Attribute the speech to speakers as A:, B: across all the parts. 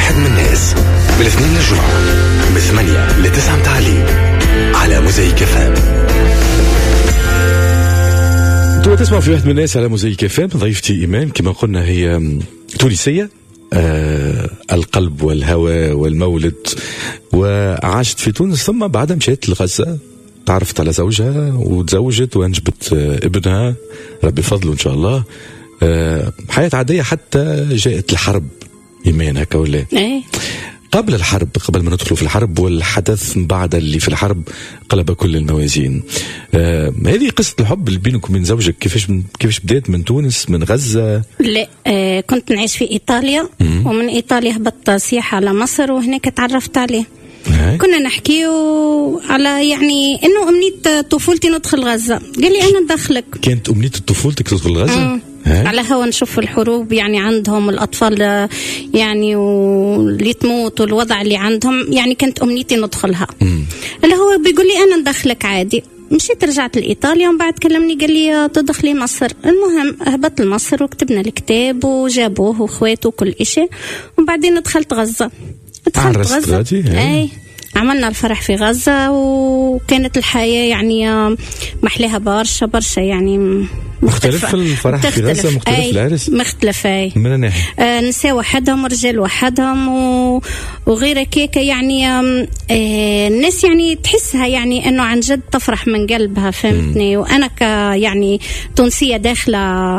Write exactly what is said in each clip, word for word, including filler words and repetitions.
A: واحد من الناس بالاثنين للجمعة من ثمانية لتسعة متعلي على موزايك اف ام.
B: انتوا تسمعوا في واحد من الناس على موزايك اف ام. ضيفتي إيمان كما قلنا هي تونسية، آه القلب والهوى والمولد، وعاشت في تونس ثم بعدها مشيت لغزة، تعرفت على زوجها وتزوجت وانجبت آه ابنها ربي فضله ان شاء الله. آه حياة عادية حتى جاءت الحرب. إيمان هكا ولا
C: ايه؟
B: قبل الحرب، قبل ما ندخلوا في الحرب والحدث بعد اللي في الحرب قلب كل الموازين. آه هذه قصة الحب اللي بينك وبين زوجك كيفاش كيفاش بدأت؟ من تونس، من غزة؟
C: لا، آه كنت نعيش في إيطاليا، م- ومن إيطاليا هبطت سياحة على مصر وهناك تعرفت عليه. هي. كنا نحكي على يعني انه امنية طفولتي ندخل غزة، قال لي انا ندخلك.
B: كانت امنية طفولتك تدخل غزة؟
C: على هوا نشوف الحروب يعني عندهم الأطفال يعني واللي تموت والوضع اللي عندهم، يعني كانت أمنيتي ندخلها. مم. اللي هو بيقول لي أنا ندخلك عادي. مشيت رجعت لإيطاليا ومن بعد كلمني قال لي تدخلي مصر. المهم هبط لمصر وكتبنا الكتاب وجابوه واخواته وكل إشي، وبعدين دخلت غزة. دخلت غزة أي عملنا الفرح في غزة، وكانت الحياة يعني محلها برشا برشا يعني
B: مختلف في الفرح مختلف. في غزة مختلف في العرس
C: مختلف أي
B: من ناحية
C: آه نساء وحدهم ورجال وحدهم و... وغير كيكة يعني آه الناس يعني تحسها يعني انه عن جد تفرح من قلبها، فهمتني؟ م. وانا ك يعني تونسية داخلة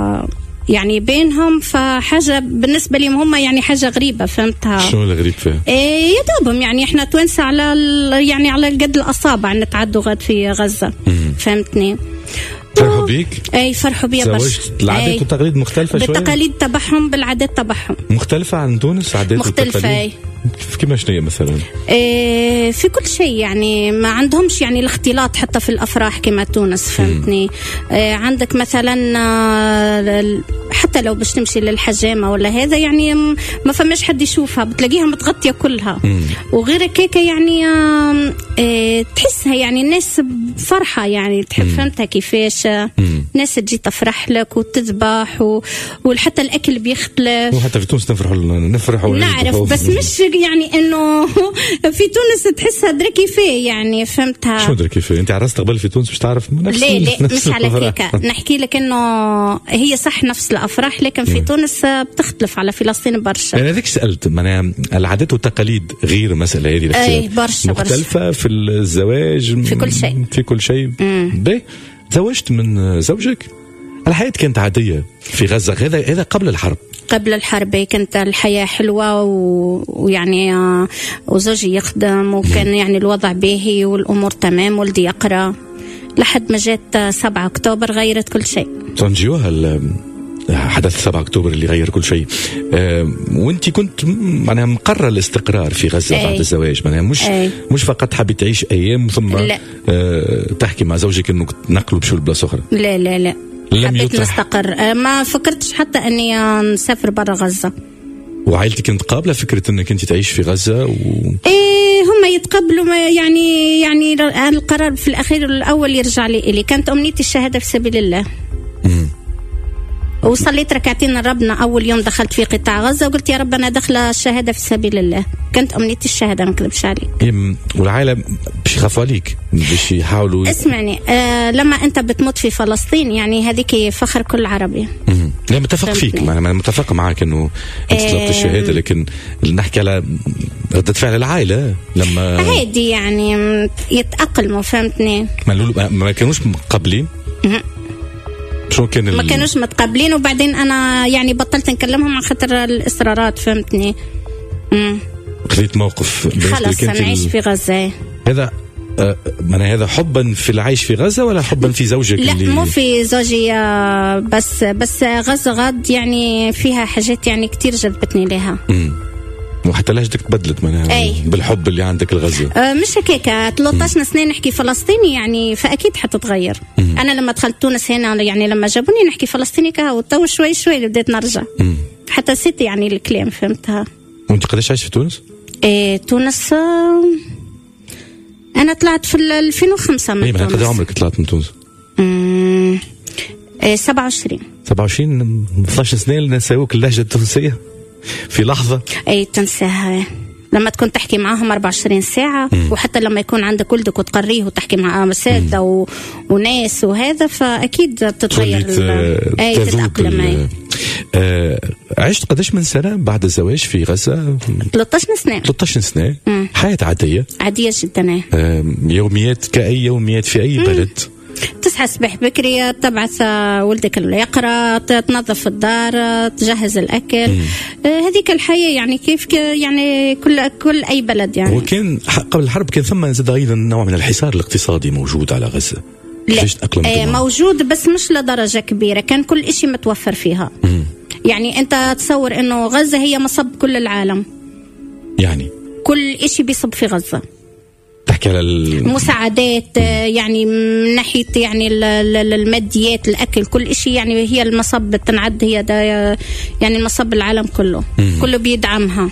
C: يعني بينهم، فحاجة بالنسبة لي هم يعني حاجة غريبة، فهمتها؟
B: شو الغريب فيها؟
C: إيه يدوبهم يعني احنا توانسة على يعني على قد الأصابع نتعدوا غد في غزة. مم. فهمتني؟
B: فرحوا بيك؟
C: اي فرحوا بيا برشا.
B: العادات والتقاليد مختلفة شوية؟
C: بالتقاليد تبعهم بالعادات تبعهم
B: مختلفة عن تونس؟ عادات
C: مختلفة اي
B: كيف شنو مثلا؟
C: إيه في كل شيء يعني ما عندهمش يعني الاختلاط حتى في الأفراح كما تونس، فهمتني؟ إيه عندك مثلا حتى لو باش تمشي للحجامة ولا هذا يعني ما فماش حد يشوفها، بتلاقيها متغطية كلها. مم. وغير كيكة يعني إيه تحسها يعني الناس فرحة يعني تحب، فهمتها كيفاش؟ مم. ناس تجي تفرح لك وتذبح و... وحتى الأكل بيختلف.
B: وحتى في تونس نفرحوا نفرحوا
C: نعرف بس مش يعني انه في تونس تحسها دركي فيه يعني، فهمتها؟
B: شو دركي فيه؟ انت عرست قبل في تونس مش تعرف نفس
C: لا لا مش على كيكا نحكي لك انه هي صح نفس الافراح، لكن في م. تونس بتختلف على فلسطين برشا.
B: انا هذيك سالت معناها العادات والتقاليد غير المساله هذه
C: اي برشا
B: مختلفه
C: برشا.
B: في الزواج
C: في كل شيء
B: في كل شيء. باهي تزوجت من زوجك، الحياه كانت عاديه في غزه، هذا هذا قبل الحرب.
C: قبل الحرب كانت الحياة حلوة و... ويعني وزوجي يخدم وكان يعني الوضع باهي والأمور تمام، ولدي يقرأ لحد ما جات سبعة أكتوبر غيرت كل شيء.
B: تنجيوها حدث سبعة أكتوبر اللي غير كل شيء. أه وانت كنت معناها مقرر الاستقرار في غزة أي. بعد الزواج معناها مش أي. مش فقط حبي تعيش أيام ثم أه تحكي مع زوجك إنه نقلوا بشو البلاصة أخرى؟
C: لا لا لا حبيت نستقر، ما فكرتش حتى اني نسافر برا غزة.
B: وعائلتك كانت قابلة فكرة انك انت تعيش في غزة؟ و...
C: ايه هم يتقبلوا ما يعني يعني القرار في الاخير الاول يرجع لي إلي. كانت امنيتي الشهادة في سبيل الله. امم وصليت ركعتين لربنا اول يوم دخلت في قطاع غزة وقلت يا رب انا داخله الشهادة في سبيل الله. كانت امنيتي الشهادة ما نكذبش عليك.
B: والعائلة باش يخافوا عليك باش يحاولوا.
C: اسمعني آه لما انت بتموت في فلسطين يعني هذيك فخر كل عربي.
B: امم لا متفق فيك، انا متفق معك انه انت طلبت الشهادة، لكن نحكي على ردة فعل العائلة لما
C: عادي يعني يتأقلموا، فهمتني؟
B: ما, ما كانوش مقبلين. شو كان ال...
C: ما كانوش متقبلين، وبعدين انا يعني بطلت نكلمهم عن خاطر الاصرارات، فهمتني؟ امم
B: خذيت موقف
C: خلاص نعيش في غزة.
B: هذا آه من هذا حبا في العيش في غزة ولا حبا في زوجك؟
C: لا
B: اللي...
C: مو في زوجي بس بس غزة غاد يعني فيها حاجات يعني كتير جذبتني لها. امم
B: وحتى لهجتك تبدلت منها بالحب اللي عندك الغزة.
C: أه مش هيك ثلاثة عشر سنة نحكي فلسطيني يعني، فأكيد حتتغير. مم. أنا لما دخلت تونس هنا يعني لما جابوني نحكي فلسطيني كها، وتو شوي شوي بديت نرجع. مم. حتى ست يعني الكلام، فهمتها؟
B: وانت قديش عايش في تونس؟
C: إيه تونس آه أنا طلعت في ألفين وخمسة من
B: إيه
C: تونس.
B: قد عمرك طلعت من تونس؟
C: امم إيه سبعة وعشرين
B: سبعة وعشرين اثناشر سنة نساوك اللهجة التونسية. في لحظة
C: أي تنساها لما تكون تحكي معاهم أربعة وعشرين ساعة. مم. وحتى لما يكون عندك ولدك وتقريه وتحكي مع مسادة و... وناس وهذا، فأكيد تتغير
B: أي تتأقلم. آه عشت قداش من سنة بعد الزواج في غزة؟
C: ثلاثة عشر سنة.
B: ثلاثة عشر سنة. مم. حياة عادية
C: عادية جدا.
B: آه يوميات كأي يوميات في أي بلد.
C: تصحى الصباح بكري، تبعث ولدك اللي يقرأ، تنظف الدار، تجهز الأكل. هذيك الحياة يعني كيف يعني كل كل أي بلد يعني.
B: وكان قبل الحرب كان ثم زاد أيضا نوع من الحصار الاقتصادي موجود على غزة.
C: لا آه موجود بس مش لدرجة كبيرة، كان كل إشي متوفر فيها. مم. يعني أنت تصور إنه غزة هي مصب كل العالم، يعني كل إشي بيصب في غزة.
B: تحكي على
C: المساعدات يعني من ناحية يعني الماديات، الأكل، كل إشي يعني هي المصب تنعد هي ده يعني المصب العالم كله. مم. كله بيدعمها.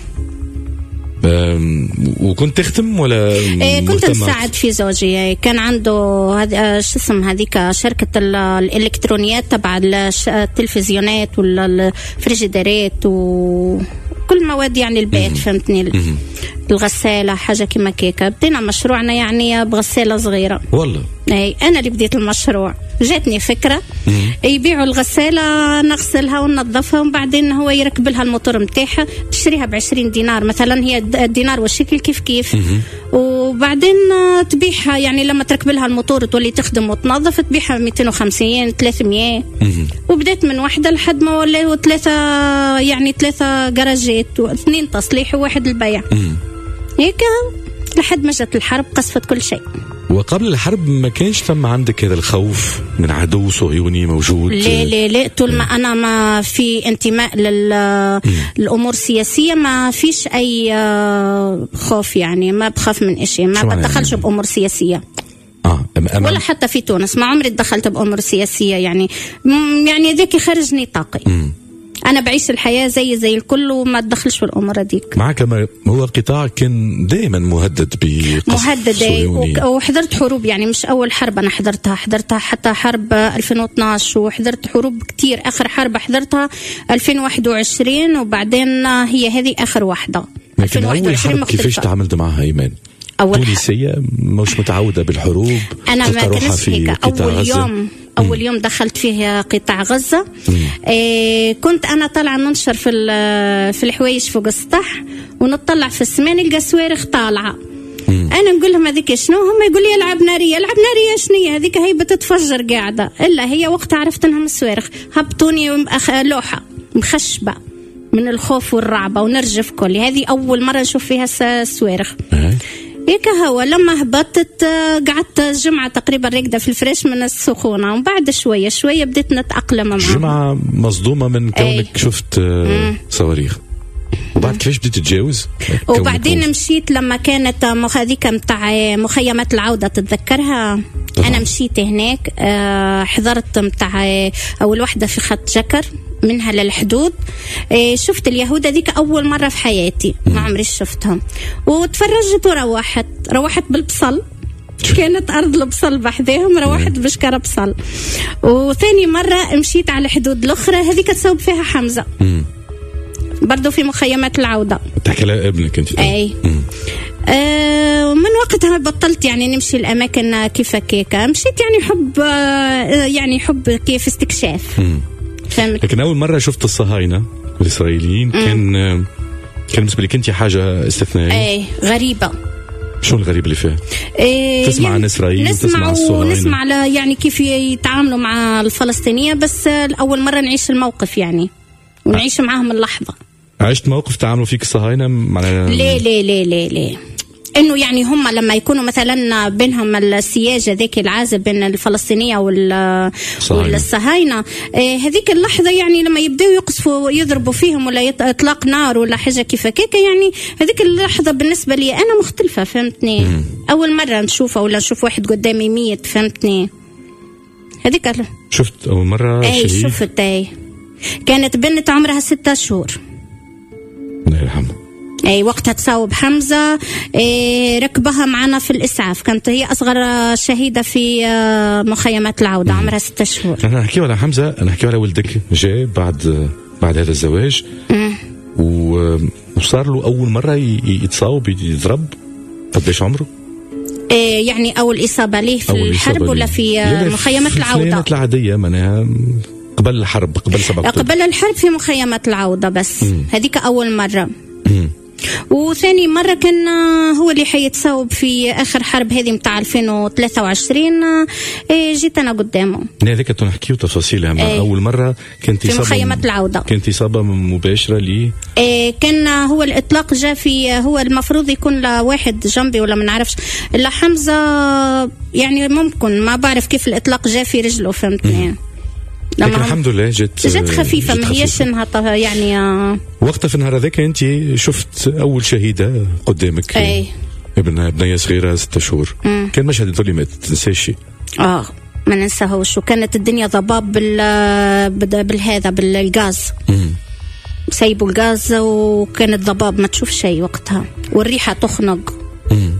B: وكنت تختم ولا
C: إيه؟ كنت نساعد في زوجي، كان عنده هذا شو اسم هذيك شركة الإلكترونيات تبع التلفزيونات والفريجيدرات وكل مواد يعني البيت. فهمتني؟ الغسالة حاجة كما كيكا. بدينا مشروعنا يعني بغسالة صغيرة
B: والله.
C: اي انا اللي بديت المشروع، جاتني فكرة يبيعوا الغسالة نغسلها وننظفها وبعدين هو يركب لها الموتور متاعها، تشتريها بعشرين دينار مثلا، هي الدينار والشكل كيف كيف. وبعدين تبيعها يعني لما تركب لها الموتور تولي تخدم وتنظف تبيعها مئتين وخمسين ثلاثمية. وبدأت من واحدة لحد ما ولاو ثلاثة يعني ثلاثة جراجات واثنين تصليح وواحد البيع. هيك لحد ما جت الحرب قصفت كل شيء.
B: وقبل الحرب ما كانش ثم عندك هذا الخوف من عدو صهيوني موجود؟
C: لا لا لا، طول ما أنا ما في انتماء للأمور السياسية ما فيش أي خوف، يعني ما بخاف من إشي، ما بدخلش يعني بأمور سياسية. آه أمام. ولا حتى في تونس ما عمري دخلت بأمور سياسية، يعني يعني ذيك خارج نطاقي. مم. أنا بعيش الحياة زي زي الكل وما تدخلش في الأمور هذيك.
B: مع كما هو قطاع كان دائما مهدد بقصف
C: مهدد، وحضرت حروب يعني مش أول حرب أنا حضرتها، حضرتها حتى حرب ألفين واثناشر وحضرت حروب كتير. آخر حرب حضرتها ألفين وواحد وعشرين وبعدين هي هذه آخر واحدة.
B: لكن أول حرب كيفاش تعاملت معها إيمان؟ تونسية مش متعودة بالحروب،
C: أنا ما كنتش هيك. أول يوم أول يوم دخلت فيه قطاع غزة إيه كنت أنا طالعة ننشر في في الحوايج فوق السطح ونطلع في السماء نلقى صواريخ طالعة. مم. أنا نقول لهم هذيك شنو؟ هم يقول لي ألعاب نارية. ألعاب نارية شنية هذيك؟ هي بتتفجر قاعدة. إلا هي وقتها عرفت إنهم الصواريخ. هبطوني لوحة مخشبة من الخوف والرعبة ونرجف كل. هذه أول مرة نشوف فيها الصواريخ. هيك هو. لما هبطت قعدت جمعة تقريبا راقدة في الفريش من السخونة، وبعد شوية شوية بديت نتأقلم معها.
B: جمعة مصدومة من كونك أي. شفت صواريخ. وبعد كيفاش بديت تتجاوز؟
C: وبعدين مشيت لما كانت هذيك متاع مخيمات العودة تتذكرها طبعا. أنا مشيت هناك حضرت متاع أول واحدة في خط جكر منها للحدود. شفت اليهود ذيك أول مرة في حياتي، ما عمري شفتهم. وتفرجت وروحت روحت بالبصل، كانت أرض البصل بحذاهم، روحت بشكرة بصل. وثاني مرة مشيت على الحدود الأخرى هذيك تصوب فيها حمزة برضو في مخيمات العودة.
B: تحكي لها ابنك أنت؟
C: أي. آه ومن وقتها بطلت يعني نمشي الأماكن كيف كيكا، مشيت يعني حب آه يعني حب كيف استكشاف. فهمت.
B: لكن أول مرة شفت الصهاينة الإسرائيليين مم. كان كان بالنسبة لك أنت حاجة استثنائية.
C: أي غريبة.
B: شو الغريب اللي فيها؟
C: إيه
B: تسمع عن إسرائيل
C: نسمع ونسمع على يعني كيف يتعاملوا مع الفلسطينية، بس أول مرة نعيش الموقف يعني ونعيش معاهم اللحظة.
B: عشت موقف تعاملوا فيك الصهاينة مع
C: ليه ليه ليه ليه ليه انه يعني هم لما يكونوا مثلا بينهم السياجه ذيك العازب بين الفلسطينيه والصهاينه، هذيك اللحظه يعني لما يبداوا يقصفوا يضربوا فيهم ولا اطلاق نار ولا حاجه كيف كيكه، يعني هذيك اللحظه بالنسبه لي انا مختلفه. فهمتني؟ مم. اول مره نشوفها ولا نشوف واحد قدامي ميت. فهمتني؟ هذيك
B: شفت اول مره
C: اي شهيد. شفت اي كانت بنت عمرها ستة شهور
B: الله يرحمها.
C: اي وقتها تصاوب حمزة. إيه ركبها معنا في الإسعاف، كانت هي أصغر شهيدة في مخيمات العودة. مم. عمرها ستة شهور.
B: أنا أحكي على حمزة، أنا أحكي على ولدك جاي بعد بعد هذا الزواج. مم. وصار له أول مرة يتصاوب يضرب قديش عمره؟
C: إيه يعني أول إصابة ليه في الحرب ولا في مخيمات العودة؟
B: الخيانات العادية معناها قبل الحرب، قبل سبعة أكتوبر.
C: قبل الحرب في مخيمات العودة بس. هذيك أول مرة. مم. وثاني مرة كان هو اللي حيتصاوب في آخر حرب هذه متاع ألفين وثلاثة وعشرين. جيت أنا قدامه.
B: هذيك تنحكيو تفاصيلها.
C: ايه.
B: أول مرة كانت
C: في مخيمات العودة.
B: كانت إصابة مباشرة لي.
C: ايه كان هو الإطلاق جاء في، هو المفروض يكون لواحد جنبي ولا ما نعرفش، لا حمزة يعني ممكن ما بعرف كيف الإطلاق جاء في رجله، فهمتني.
B: لكن الحمد لله جت
C: جت خفيفة، ما هيش انها يعني آه
B: وقتها في النهار هذاك انت شفت اول شهيدة قدامك.
C: اي
B: ابن بنية صغيرة ستة شهور. مم. كان مشهد يظل ما تنساش.
C: اه ما ننساهوش. وكانت الدنيا ضباب بال بالهذا بالغاز. مم. سيبوا الغاز وكانت ضباب ما تشوف شيء وقتها والريحة تخنق. امم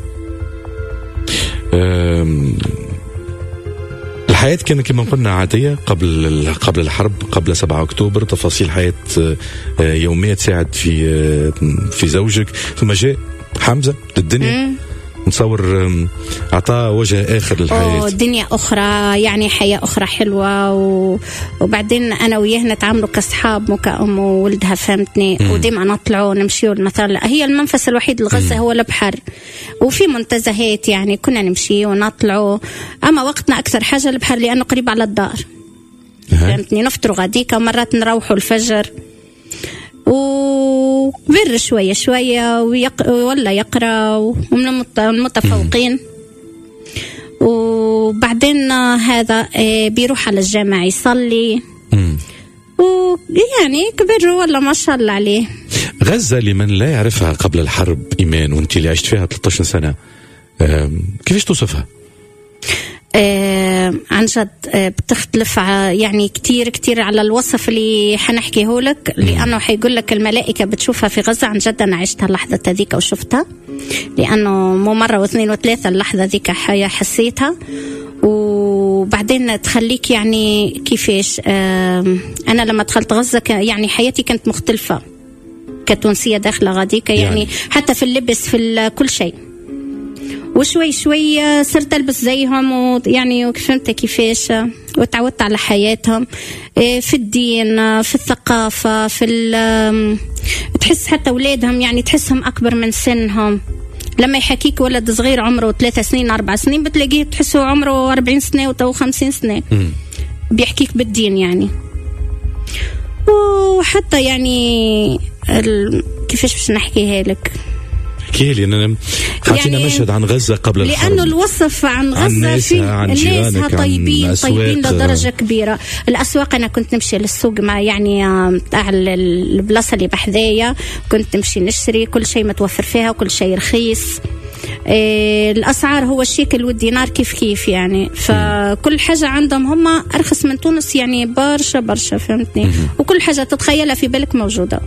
B: الحياة كانت كما قلنا عادية قبل قبل الحرب، قبل سبعة أكتوبر. تفاصيل حياة يومية تساعد في في زوجك، ثم جاء حمزة للدنيا. مم. نتصور أعطاه وجه آخر للحياة،
C: دنيا أخرى يعني حياة أخرى حلوة. و... وبعدين أنا وياه نتعاملوا كأصحاب مو كأم وولدها، فهمتني. مم. وديما نطلعوا نمشيوا مثلا، هي المنفس الوحيد لغزة هو البحر، وفي منتزهات يعني كنا نمشي ونطلعوا. أما وقتنا أكثر حاجة البحر لأنه قريب على الدار. أه. فهمتني. نفطروا غاديكا ومرات نروحوا الفجر وبر شوية شوية ويق... ولا يقرأ ومن المتفوقين. وبعدين هذا بيروح على الجامع يصلي. ويعني كبر والله ما شاء الله عليه.
B: غزة لمن لا يعرفها قبل الحرب إيمان، وانت اللي عشت فيها ثلاثة عشر سنة، كيفاش توصفها؟
C: آه عن جد آه بتختلف يعني كتير كتير على الوصف اللي حنحكيه لك، لأنه حيقول لك الملائكة بتشوفها في غزة. عن جد أنا عشتها اللحظة هذيك وشفتها، لأنه مو مرة واثنين وثلاثة، اللحظة ذيك حسيتها. وبعدين تخليك يعني كيفاش آه أنا لما دخلت غزة يعني حياتي كانت مختلفة كتونسية داخلة غاديكا يعني, يعني حتى في اللبس في كل شيء. وشوي شوي صرت ألبس زيهم ويعني فهمت كيفاش وتعودت على حياتهم في الدين، في الثقافة، في تحس حتى أولادهم يعني تحسهم أكبر من سنهم. لما يحكيك ولد صغير عمره ثلاثة سنين أربع سنين بتلاقيه تحسه عمره أربعين سنة وتو خمسين سنة. م. بيحكيك بالدين يعني. وحتى يعني ال... كيفاش باش نحكيها لك؟
B: احكي لي. أنا حكينا يعني مشهد عن غزة قبل الحرب،
C: لأنه الوصف عن غزة في الناس طيبين طيبين لدرجة كبيرة. الأسواق أنا كنت نمشي للسوق مع يعني تاع البلاصة اللي بحذايا، كنت نمشي نشتري كل شيء متوفر فيها وكل شيء رخيص. إيه الأسعار هو الشيكل والدينار كيف كيف يعني، فكل حاجة عندهم هم أرخص من تونس يعني برشا برشا، فهمتني. وكل حاجة تتخيلها في بالك موجودة.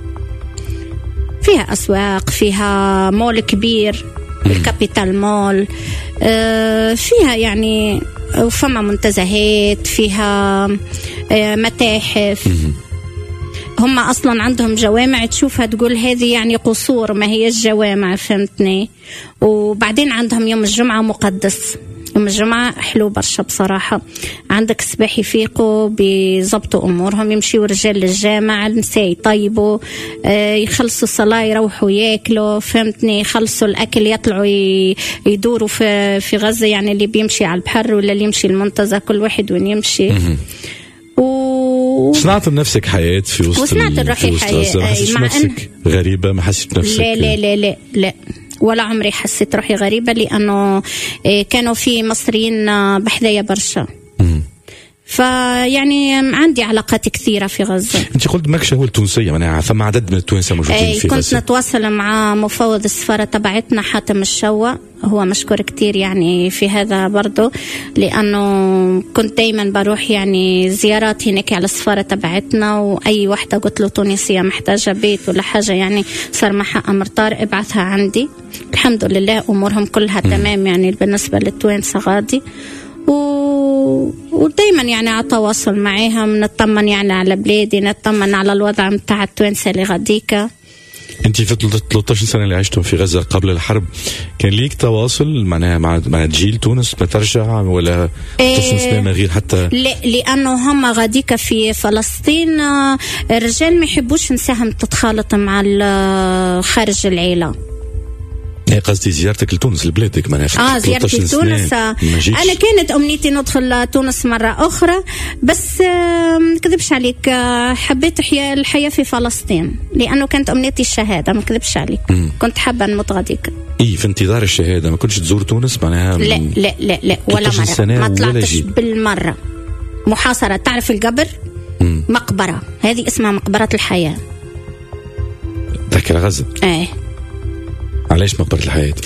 C: فيها أسواق، فيها مول كبير، الكابيتال مول، آه فيها يعني وفما منتزهات، فيها آه متاحف. هم أصلا عندهم جوامع تشوفها تقول هذه يعني قصور ما هي الجوامع، فهمتني. وبعدين عندهم يوم الجمعة مقدس. يوم الجمعة حلو برشا بصراحة. عندك صباح يفيقوا بيزبطوا أمورهم، يمشيوا رجال للجامع، النساء يطيبوا، آه يخلصوا الصلاة يروحوا ياكلوا، فهمتني. يخلصوا الأكل يطلعوا يدوروا في في غزة يعني، اللي بيمشي على البحر ولا اللي يمشي المنتزه، كل واحد وين يمشي. و...
B: صنعت لنفسك حياة في وسط
C: وصنعت الروحي حياة.
B: ما حسيتش نفسك إن... غريبة؟ ما حسيت نفسك؟
C: لا لا لا لا لا ولا عمري حسيت روحي غريبة، لأنه كانوا في مصريين بحذايا برشا. فيعني عندي علاقات كثيرة في غزة.
B: أنت قلت ماكش هو التونسية، يعني ثم عدد من التوانسة موجودين في
C: كنت
B: غزة.
C: كنت نتواصل مع مفوض السفارة تبعتنا حاتم الشوا، هو مشكور كتير يعني في هذا برضو، لأنه كنت دايما بروح يعني زيارات هناك على السفارة تبعتنا. وأي واحدة قلت له تونسية محتاجة بيت ولا حاجة يعني صار معها أمر طارئ ابعثها عندي. الحمد لله أمورهم كلها م. تمام يعني بالنسبة للتوانسة غادي. و ودايما يعني على تواصل معاهم، نطمن يعني على بلادي، نطمن على الوضع متاع التوانسة اللي غاديكا.
B: انت في ثلاثة عشر سنه اللي عشتهم في غزه قبل الحرب كان ليك تواصل معناها مع مع جيل تونس ما ترجع ولا ثلاثة سنه من غير حتى؟
C: لا، لانه هم غاديكا في فلسطين الرجال ما يحبوش نساهم تتخالط مع خارج العيله.
B: ايه قصدي زيارتك لتونس لبلادك معناها
C: اه زيارتي لتونس. انا كانت امنيتي ندخل تونس مره اخرى، بس ما نكذبش عليك حبيت حياة الحياه في فلسطين لانه كانت امنيتي الشهاده، ما نكذبش عليك. مم. كنت حابه نموت غاديك.
B: اي في انتظار الشهاده ما كنتش تزور تونس معناها؟
C: لا لا لا لا ولا مره، ما طلعتش بالمره. محاصره، تعرف القبر؟ مم. مقبره، هذه اسمها مقبره الحياه.
B: تحكي على غزه؟
C: ايه.
B: علاش مقبرة الحياة؟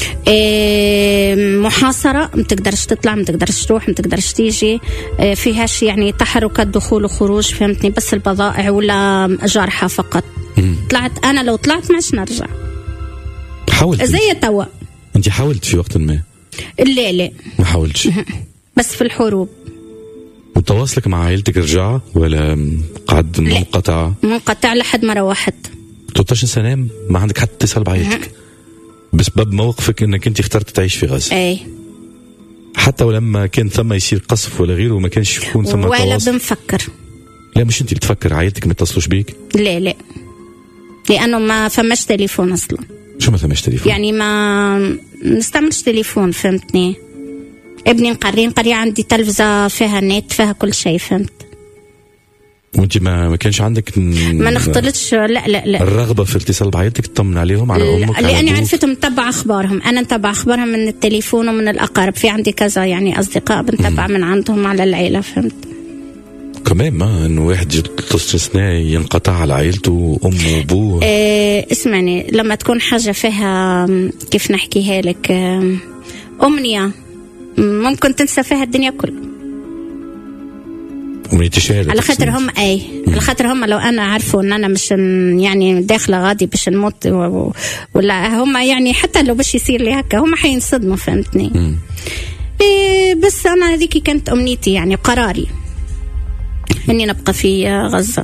C: إيه محاصرة، ما تقدرش تطلع، ما تقدرش تروح، ما تقدرش تيجي، إيه فيهاش يعني تحركات دخول وخروج، فهمتني؟ بس البضائع ولا جارحة فقط. مم. طلعت أنا لو طلعت ماش نرجع.
B: حاولت
C: زي توا.
B: أنت حاولت في وقت ما؟
C: لا لا
B: ما حاولتش.
C: بس في الحروب.
B: وتواصلك مع عائلتك رجع ولا قعد منقطع؟
C: منقطع لحد ما روحت.
B: ثلاثة عشر سنة ما عندك حتى اتصال بعائلتك؟ بسبب موقفك انك انت اخترت تعيش في غزه.
C: اي
B: حتى ولما كان ثم يصير قصف ولا غيره وما كانش يكون ثم
C: ولا
B: تواصل؟
C: بنفكر.
B: لا مش انت بتفكر، عائلتك ما يتصلوش بيك؟
C: لا لا لانه ما فماش تليفون اصلا.
B: شو ما فماش تليفون؟
C: يعني ما نستعملش تليفون، فهمتني؟ ابني نقري نقري عندي تلفزه فيها نت فيها كل شيء، فهمت؟
B: وانت ما ما كانش عندك ن...
C: ما نختلطش. لا لا لا
B: الرغبه في الاتصال بعائلتك تطمن عليهم على امك؟
C: لاني عرفتهم متابعه اخبارهم، انا متابعه اخبارهم من التليفون ومن الاقارب، في عندي كذا يعني اصدقاء بنتابع من عندهم على العيله، فهمت؟
B: كمان ما انه واحد ثلاث سنين ينقطع على عائلته امه وابوه.
C: إيه اسمعني، لما تكون حاجه فيها كيف نحكيها لك امنيه ممكن تنسى فيها الدنيا كلها. على خاطر هم اي مم. على خاطر هم لو انا عارفوا ان انا مش يعني داخله غادي باش نموت و... ولا هم يعني حتى لو باش يصير لي هكا هم حينصدموا، فهمتني؟ إيه بس انا هذيك كانت امنيتي يعني قراري اني نبقى في غزه.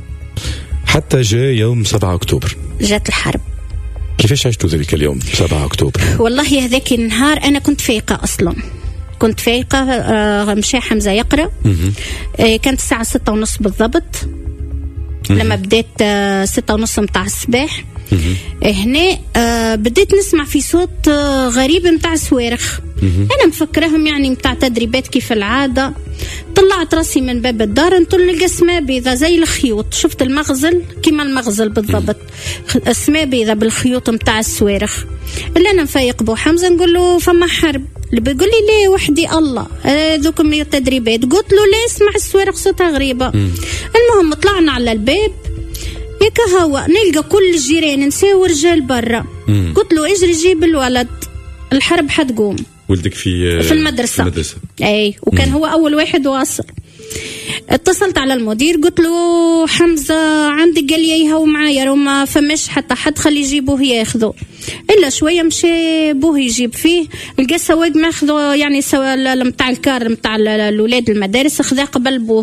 B: حتى جاء يوم سبعة أكتوبر،
C: جات الحرب.
B: كيفاش عشتوا ذلك اليوم سبعة أكتوبر؟
C: والله هذاك النهار انا كنت فايقه اصلا، كنت فايقة. آه مشى حمزة يقرأ. آه كانت الساعة ستة ونص بالضبط. لما بديت آه ستة ونص متاع الصباح. آه هنا آه بديت نسمع في صوت آه غريب متاع صواريخ. أنا مفكرهم يعني متاع تدريبات كيف العادة. طلعت راسي من باب الدار نطل نلقى سماء بيضة زي الخيوط، شفت المغزل كيما المغزل بالضبط، سماء بيضة بالخيوط متاع الصواريخ. اللي أنا مفايق بو حمزة نقول له فما حرب، اللي بيقول لي ليه وحدي الله ذوكم التدريبات، قلت له ليه اسمع الصواريخ صوتها غريبة. مم. المهم طلعنا على الباب ياك هوا نلقى كل الجيران نساو رجال برا. قلت له اجري جيب الولد الحرب حتقوم.
B: ولدك في
C: في المدرسة, في
B: المدرسة.
C: اي وكان مم. هو اول واحد واصل. اتصلت على المدير قلت له حمزة عندك، قال لي هو معايا وما فماش حتى حد، خلي يجيبوه ياخذوه. الا شويه مشى بوه يجيب فيه، لقى سواق ماخذه يعني سوا متاع الكار متاع الاولاد المدارس، خذاه قبل بوه.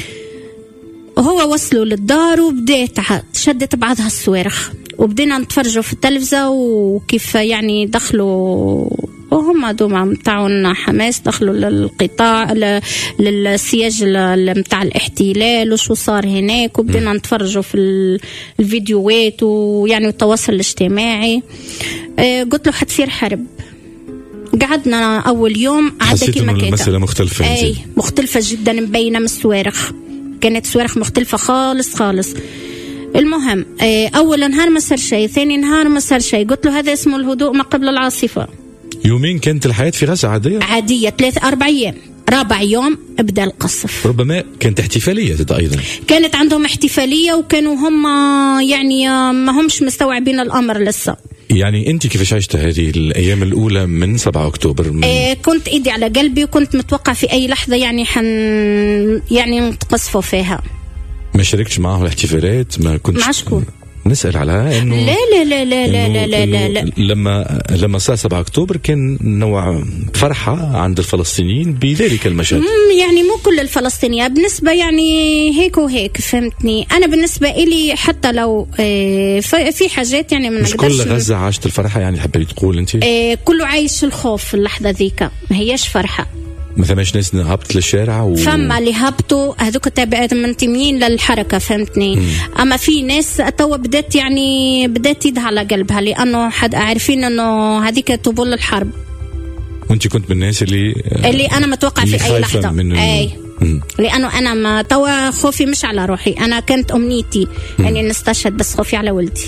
C: وهو وصلوا للدار وبدات شدت بعضها الصواريخ وبدينا نتفرجوا في التلفزة وكيف يعني دخلوا وهم دوما متاعون حماس دخلوا للقطاع للسياج متاع الاحتلال وشو صار هناك، وبدينا نتفرجوا في الفيديوهات ويعني التواصل الاجتماعي. قلت له حتصير حرب. قعدنا اول يوم عاد كيما كانت
B: المسألة مختلفة.
C: اي مختلفة جدا، مبينة من الصواريخ، كانت صواريخ مختلفة خالص خالص. المهم اول نهار ما صار شيء، ثاني نهار ما صار شيء. قلت له هذا اسمه الهدوء ما قبل العاصفة.
B: يومين كانت الحياة في غزة عادية؟
C: عادية، ثلاث أربع أيام. رابع يوم ابدأ القصف.
B: ربما كانت احتفالية أيضا.
C: كانت عندهم احتفالية وكانوا هم يعني ما همش مستوعبين الأمر لسه.
B: يعني أنت كيفاش عشت هذه الأيام الأولى من سبعة أكتوبر؟ من...
C: إيه كنت إيدي على قلبي وكنت متوقع في أي لحظة يعني حن يعني نتقصفوا فيها.
B: ما شاركتش معهم الاحتفالات؟ ما كنتش
C: مع شكون؟
B: نسأل على إنه
C: لا لا لا لا لا لا لا, لا.
B: لما لما صار سبعة أكتوبر كان نوع فرحة عند الفلسطينيين بذلك المشهد.
C: يعني مو كل الفلسطينية، بالنسبة يعني هيك وهيك، فهمتني. أنا بالنسبة إلي حتى لو في حاجات يعني من
B: مش كل غزة عاشت الفرحة، يعني حبيت تقول أنت
C: كله عايش الخوف في اللحظة ذيك، ما هيش فرحة.
B: مثلا مش ناس هبط للشارع و...
C: فما اللي هبطوا هذوك تابعين منتمين للحركة، فهمتني. مم. أما في ناس توا بدأت يعني بدأت يدها على قلبها، لأنه حد عارفين إنه هذيك طبول الحرب.
B: وأنت كنت من الناس اللي
C: اللي أنا متوقع في أي لحظة
B: من
C: أي مم. لأنه أنا ما توا خوفي مش على روحي، أنا كانت أمنيتي مم. يعني نستشهد، بس خوفي على ولدي.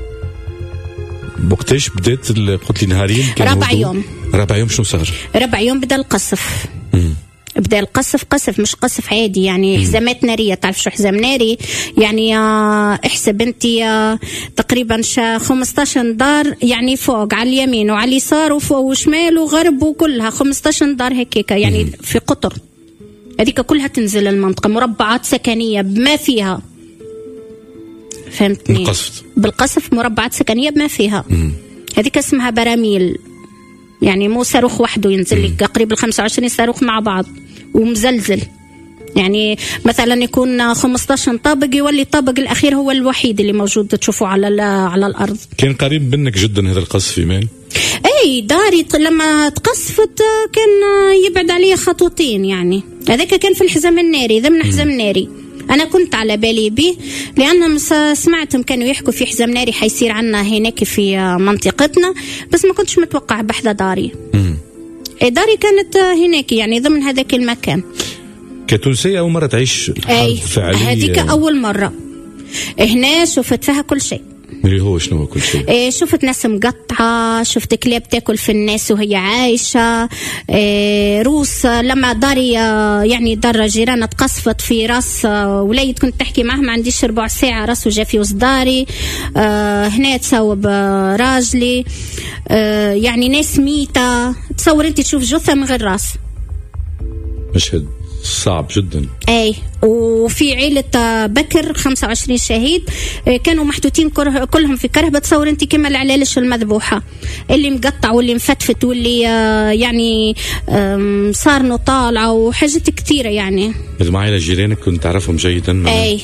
B: وقتاش بدأت قلت لي نهارين؟
C: ربع يوم. ربع
B: يوم شنو صار؟
C: ربع يوم بدأ القصف. مم. بدأ القصف قصف مش قصف عادي، يعني حزامات نارية. تعرف شو حزام ناري؟ يعني احسب انت تقريبا خمستاشر دار، يعني فوق على اليمين وعلى اليسار وفوق وشمال وغرب وكلها خمستاشر دار هيك، يعني مم. في قطر هذيك كلها تنزل المنطقة، مربعات سكنية بما فيها، فهمتني.
B: بالقصف
C: بالقصف مربعات سكنية بما فيها. هذيك اسمها براميل، يعني مو صاروخ وحده ينزل لك، قريب الخمسة وعشرين صاروخ مع بعض ومزلزل. يعني مثلا يكون خمستاشر طابق، يولي الطابق الأخير هو الوحيد اللي موجود تشوفه على على الأرض.
B: كان قريب منك جدا هذا القصف إيمان؟
C: اي داري لما تقصفت كان يبعد عليه خطوتين، يعني هذاك كان في الحزام الناري، ضمن حزام الناري. أنا كنت على بالي به، لأن سمعتهم كانوا يحكوا في حزام ناري حيصير عنا هناك في منطقتنا، بس ما كنتش متوقع بحذا داري. مم. داري كانت هناك يعني ضمن هذاك المكان.
B: كتونسية أول مرة تعيش حرب فعلية؟
C: هذيك أول مرة هنا، شفت فيها كل شيء.
B: اللي هو شنو هو كل شيء؟
C: إيه، شفت ناس مقطعة، شفت كلاب تاكل في الناس وهي عايشة. إيه، روس لما داري يعني دار جيران تقصفت في راس وليد، كنت تحكي معه ما عنديش ربع ساعة راسه جا في وسط داري. آه هنا تصوب راجلي. آه يعني ناس ميتة، تصور انت تشوف جثة من غير راس.
B: مشهد صعب جدا.
C: اي، وفي عيلة بكر خمسة وعشرين شهيد كانوا محطوطين كلهم في كرهبة. تصور انت كما العلالش المذبوحة، اللي مقطع واللي مفتفت واللي يعني صار له طالعة وحاجات كثيرة. يعني
B: هذو عائلة جيرانك كنت تعرفهم جيدا؟
C: اي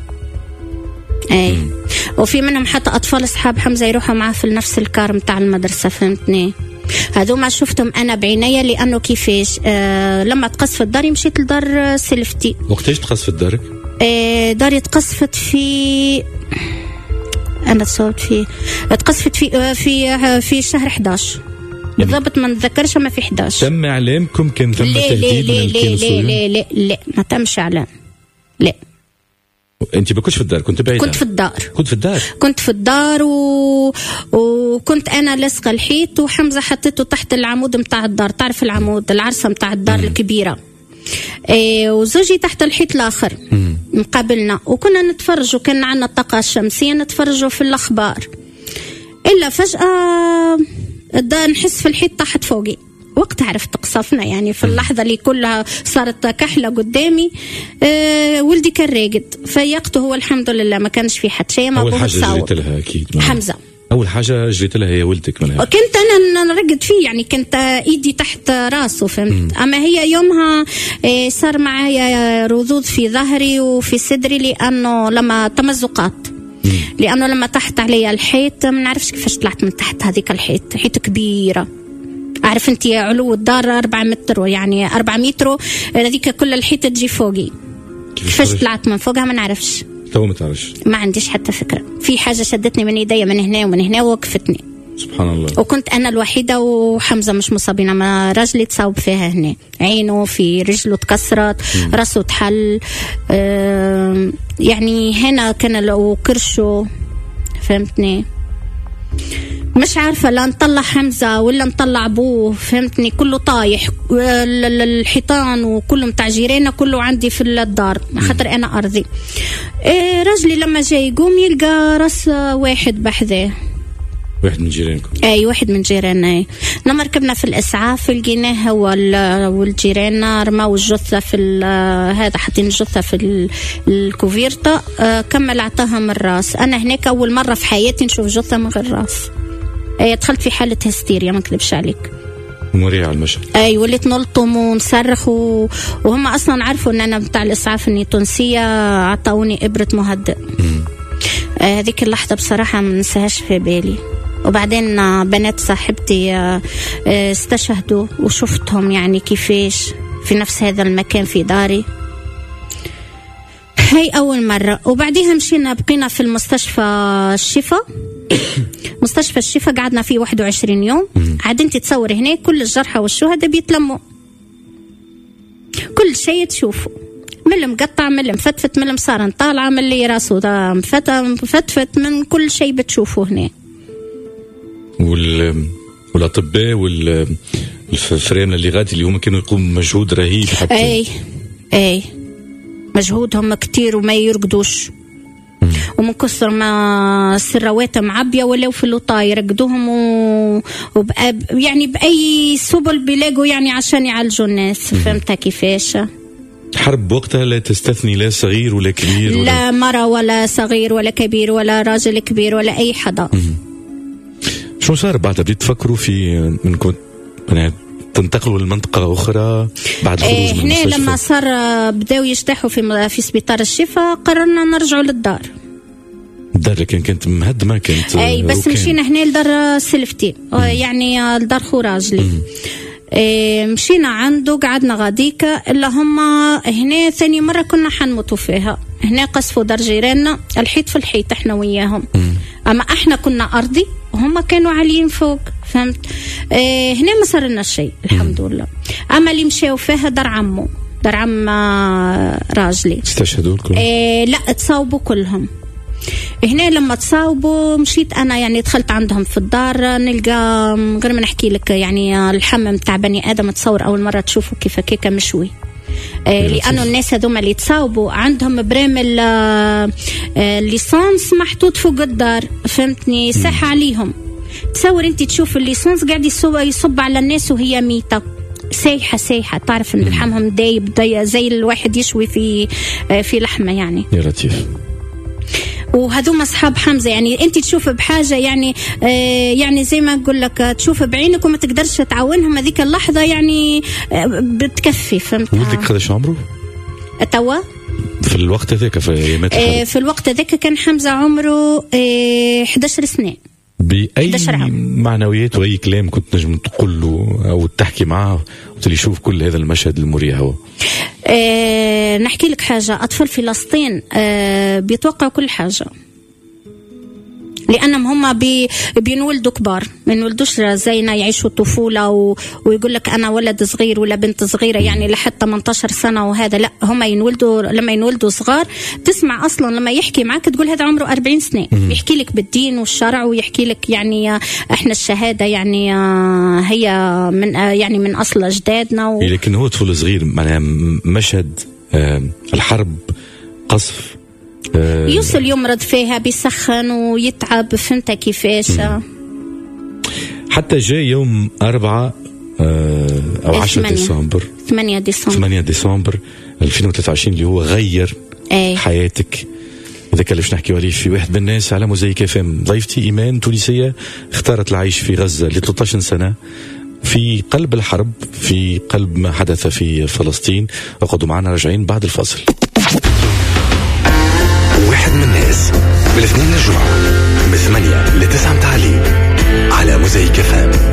C: اي مم. وفي منهم حتى اطفال اصحاب حمزة يروحوا معاه في نفس الكار متاع المدرسة، فهمتني. هذو ما شفتهم أنا بعيني، لأنه كيفاش آه لما تقصفت داري مشيت لدار سلفتي.
B: وقتاش تقصفت دارك؟
C: آه داري تقصفت في أنا تصورت في تقصفت في آه في آه في شهر إحداش بالضبط، ما نتذكرش، ما في إحداش.
B: تم إعلامكم كان ثم تهديد من الكيان السوري؟
C: لا لا لا لا ما تمش إعلام. لا
B: انت ما كنتش في الدار؟ كنت بعيدة؟
C: كنت في الدار.
B: كنت في الدار
C: كنت في الدار و... وكنت انا لصقه الحيط، وحمزه حطيته تحت العمود متاع الدار. تعرف العمود العرسه متاع الدار مم. الكبيره. إيه، وزوجي تحت الحيط الاخر مقابلنا، وكنا نتفرج، وكان عندنا الطاقه الشمسيه نتفرجوا في الاخبار. الا فجاه نحس في الحيط تحت فوقي. وقت عرفت قصفنا، يعني في اللحظة اللي كلها صارت كحلة قدامي. أه ولدي كان راقد، فيقته هو الحمد لله، ما كانش في حد شيء. ما
B: أول حاجة جريت لها أكيد
C: حمزة،
B: أول حاجة جريت لها هي ولدك منها.
C: كنت أنا نرقد فيه، يعني كنت إيدي تحت راسه، فهمت. أما هي يومها صار معايا رذوذ في ظهري وفي صدري، لأنه لما تمزقات مم. لأنه لما تحت علي الحيط ما نعرفش كيفاش طلعت من تحت هذيك الحيط. حيط كبيرة، أعرف أنت علو الدار أربعة متر، يعني أربعة متر هذيك كل الحيطة تجي فوقي. كيفاش طلعت من فوقها ما نعرفش.
B: تو ما تعرفش؟
C: ما عنديش حتى فكرة. في حاجة شدتني من يدي من هنا ومن هنا ووقفتني.
B: سبحان الله.
C: وكنت أنا الوحيدة وحمزة مش مصابين، ما راجلي تصاوب فيها هنا، عينه في رجله تكسرت، راسه تحل. آه يعني هنا كان له كرشه، فهمتني. مش عارفة لا نطلع حمزة ولا نطلع أبوه، فهمتني. كله طايح، الحيطان وكله متاع جيراننا كله عندي في الدار، خاطر أنا أرضي. إيه، رجلي لما جاي يقوم يلقى راس واحد بحذاه،
B: واحد من جيرانكم؟
C: اي واحد من جيراننا. لما ركبنا في الاسعاف لقيناه هو والجيران رماو الجثه في هذا، حاطين الجثه في الكوفيرتا. آه كمل عطاها من الراس. انا هناك اول مره في حياتي نشوف جثه من غير راس. اي دخلت في حاله هستيريا ما نكذبش عليك.
B: مريع على المشهد.
C: اي وليت نلطم ونصرخ و... وهم اصلا عرفوا ان انا بتاع الاسعاف اني تونسيه، عطاوني ابره مهدئ. هذيك آه اللحظه بصراحه ما ننساهاش في بالي. وبعدين بنات صاحبتي استشهدوا وشفتهم يعني كيفاش في نفس هذا المكان في داري. هاي أول مرة. وبعديها مشينا بقينا في المستشفى الشفا. مستشفى الشفا قعدنا فيه واحد وعشرين يوم. عاد انت تصور هناك كل الجرحى والشهداء بيتلموا، كل شيء تشوفه، من المقطع من المفتفت من المصارن طالعة من اللي راسه مفتفت، من كل شيء بتشوفه هناك.
B: وال والاطباء والفريم اللي غادي اللي هم كانوا يقوموا مجهود رهيب حتى.
C: اي اي مجهودهم كتير وما يرقدوش. مم. ومن كثر ما السروات معبيه ولاو في اللوطا يرقدوهم و... وبأ... يعني باي سبل بيلاقوا يعني عشان يعالجوا الناس. فهمت كيفاش؟
B: حرب وقتها لا تستثني لا صغير ولا كبير ولا
C: لا مرة ولا صغير ولا كبير ولا راجل كبير ولا اي حدا. مم.
B: شو صار بعدها؟ بديت تفكروا في انكم يعني تنتقلوا لمنطقة أخرى بعد الخروج
C: إيه
B: من المستشفى؟
C: لما صار بداوا يجتاحوا في في سبيطار الشفا قررنا نرجعوا للدار.
B: الدار اللي كان كانت مهدمة كانت.
C: أي بس مشينا هنا لدار سلفتي يعني لدار خو راجلي. إيه مشينا عنده قعدنا غاديكا إلا هما هنا ثاني مرة كنا حنموتوا فيها. هنا قصفوا دار جيراننا الحيط في الحيط احنا وياهم. مم. أما احنا كنا أرضي وهم كانوا عاليين فوق. فهمت؟ اه هنا ما صار لنا شيء الحمد لله. اما اللي مشاو فيها دار عمو دار عم راجلي
B: استشهدوا الكل.
C: اه لا تصاوبوا كلهم. هنا لما تصاوبوا مشيت انا يعني دخلت عندهم في الدار نلقى غير ما نحكي لك يعني اللحم تاع بني ادم تصور اول مره تشوفوا كيف كيكه مشوي. آه لأنه الناس هذوما اللي تصاوبوا عندهم برامل آه آه ليسانس محطوط فوق الدار. فهمتني؟ صح عليهم. تصور انت تشوف الليسانس قاعد يصب, يصب على الناس وهي ميتة سايحة سايحة. تعرف ان لحمهم دايب داي زي الواحد يشوي في آه في لحمة يعني.
B: يا لطيف.
C: وهذوما أصحاب حمزة يعني أنت تشوف بحاجة يعني آه يعني زي ما أقول لك تشوف بعينك وما تقدرش تعاونهم هذيك اللحظة يعني آه بتكفي. فهمت؟
B: ولدك قداش عمره؟
C: توا
B: في الوقت هذاك في ايامات
C: آه في الوقت هذاك كان حمزة عمره آه إحدى عشرة سنة.
B: بأي معنويات وأي كلام كنت نجم تقول له أو تحكي معه وتلي شوف كل هذا المشهد المريع هو؟
C: أه نحكي لك حاجة. أطفال فلسطين أه بيتوقعوا كل حاجة لأنهم هم بي بينولدوا كبار ما ينولدوش زينا يعيشوا طفولة و... ويقول لك أنا ولد صغير ولا بنت صغيرة يعني لحد ثمانية عشر سنة وهذا. لا هم ينولدوا لما ينولدوا صغار تسمع أصلا لما يحكي معك تقول هذا عمره أربعين سنة. يحكي لك بالدين والشرع ويحكي لك يعني إحنا الشهادة يعني هي من يعني من أصل أجدادنا و...
B: لكن هو طفل صغير معناها مشهد الحرب قصف
C: أه يوصل يمرض فيها بيسخن ويتعب. فهمت كيفاش؟
B: حتى جاء يوم أربعة أه أو عشرة ديسمبر
C: ثمانية ديسمبر
B: ثمانية ديسمبر ألفين وثلاثة وعشرين اللي هو غير أي. حياتك. إذا كان باش نحكي عليه في واحد من الناس على موزايك اف ام. ضيفتي إيمان تونسية اختارت العيش في غزة ل ثلاثة عشر سنة في قلب الحرب في قلب ما حدث في فلسطين. اقعدوا معنا راجعين بعد الفاصل.
A: واحد من الناس بالاثنين الجمعة بثمانية لتسعة متاع الليل على موزايك اف ام.